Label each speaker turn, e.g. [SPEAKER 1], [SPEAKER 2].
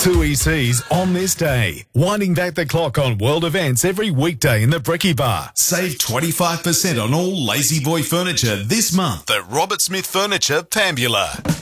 [SPEAKER 1] Two ECs on this day. Winding back the clock on world events every weekday in the Brekkie Bar. Save 25% on all Lazy Boy furniture this month at Robert Smith Furniture, Pambula.